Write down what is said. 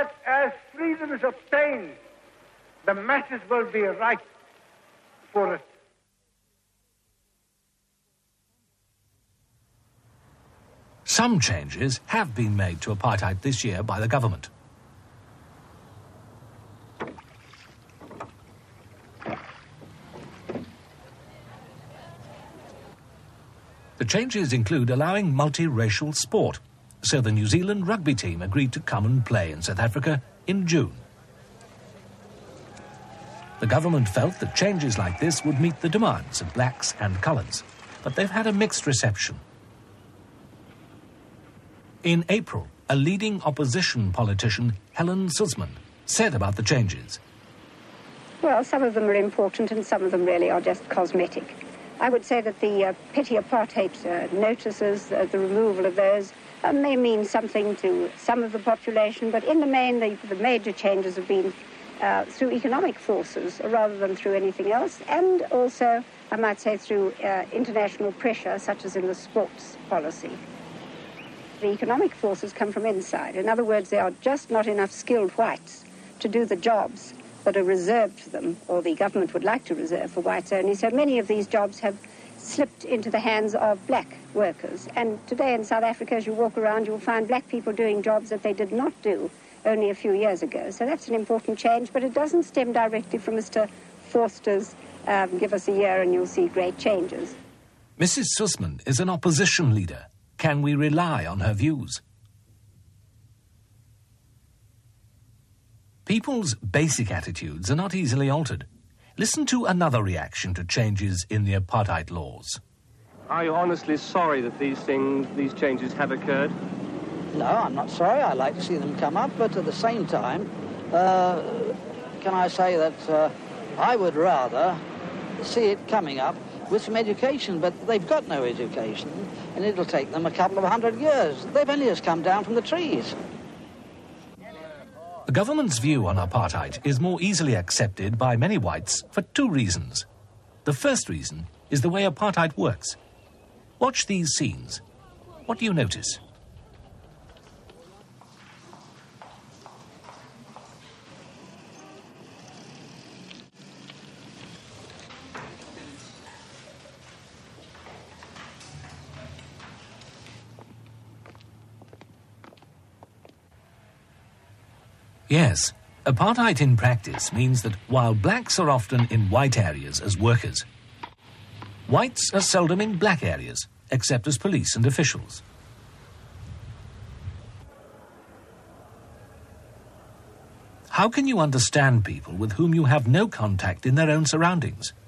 But as freedom is obtained, the masses will be ripe for it. Some changes have been made to apartheid this year by the government. The changes include allowing multiracial sport, so the New Zealand rugby team agreed to come and play in South Africa in June. The government felt that changes like this would meet the demands of blacks and colours, but they've had a mixed reception. In April, a leading opposition politician, Helen Suzman, said about the changes. Well, some of them are important and some of them really are just cosmetic. I would say that the petty apartheid notices, the removal of those, may mean something to some of the population, but in the main, the major changes have been through economic forces rather than through anything else, and also, I might say, through international pressure, such as in the sports policy. The economic forces come from inside. In other words, there are just not enough skilled whites to do the jobs that are reserved for them, or the government would like to reserve for whites only. So many of these jobs have slipped into the hands of black workers. And today in South Africa, as you walk around, you'll find black people doing jobs that they did not do only a few years ago. So that's an important change, but it doesn't stem directly from Mr. Forster's give us a year and you'll see great changes. Mrs. Suzman is an opposition leader. Can we rely on her views? People's basic attitudes are not easily altered. Listen to another reaction to changes in the apartheid laws. Are you honestly sorry that these changes have occurred? No, I'm not sorry. I like to see them come up, but at the same time, can I say that I would rather see it coming up with some education, but they've got no education, and it'll take them a couple of 100 years. They've only just come down from the trees. The government's view on apartheid is more easily accepted by many whites for two reasons. The first reason is the way apartheid works. Watch these scenes. What do you notice? Yes, apartheid in practice means that while blacks are often in white areas as workers, whites are seldom in black areas, except as police and officials. How can you understand people with whom you have no contact in their own surroundings?